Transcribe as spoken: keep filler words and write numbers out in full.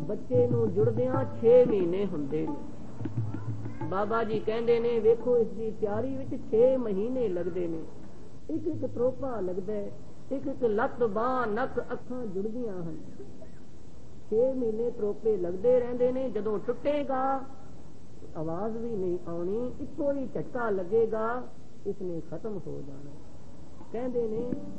ਬੱਚੇ ਨੂੰ ਜੁੜਦਿਆਂ ਛੇ ਮਹੀਨੇ ਹੁੰਦੇ ਨੇ। ਬਾਬਾ ਜੀ ਕਹਿੰਦੇ ਨੇ ਵੇਖੋ ਇਸ ਦੀ ਤਿਆਰੀ ਵਿੱਚ ਛੇ ਮਹੀਨੇ ਲੱਗਦੇ ਨੇ। ਇੱਕ ਇੱਕ ਤਰੋਪਾ ਲੱਗਦਾ, ਇੱਕ ਇੱਕ ਲੱਤ ਬਾਂਹ ਨੱਕ ਅੱਖਾਂ ਜੁੜਦੀਆਂ ਹਨ। ਛੇ ਮਹੀਨੇ ਤਰੋਪੇ ਲੱਗਦੇ ਰਹਿੰਦੇ ਨੇ। ਜਦੋਂ ਟੁੱਟੇਗਾ ਆਵਾਜ਼ ਵੀ ਨਹੀਂ ਆਉਣੀ, ਇੱਕੋ ਹੀ ਝਟਕਾ ਲੱਗੇਗਾ, ਇਸਨੇ ਖਤਮ ਹੋ ਜਾਣਾ। ਕਹਿੰਦੇ ਨੇ